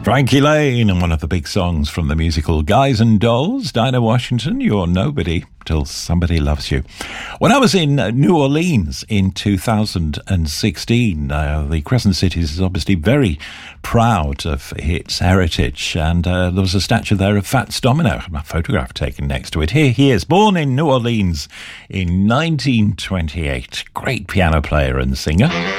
Frankie Lane and one of the big songs from the musical Guys and Dolls. Dinah Washington, You're Nobody Till Somebody Loves You. When I was in New Orleans in 2016, the Crescent Cities is obviously very proud of its heritage, and there was a statue there of Fats Domino, a photograph taken next to it. Here he is, born in New Orleans in 1928. Great piano player and singer.